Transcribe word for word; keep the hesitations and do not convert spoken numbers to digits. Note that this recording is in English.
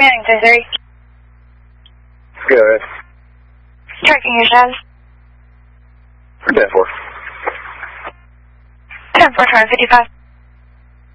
Bennington three. Go ahead. Tracking your status. ten four. ten four, trying fifty-five.